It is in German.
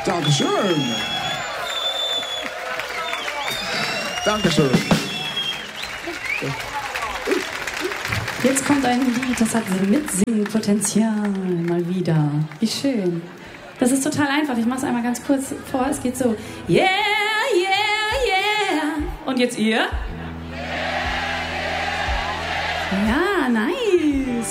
Dankeschön. Dankeschön. Jetzt kommt ein Lied, das hat Mitsingen-Potenzial mal wieder. Wie schön. Das ist total einfach. Ich mache es einmal ganz kurz vor. Es geht so. Yeah, yeah, yeah. Und jetzt ihr? Ja, nice.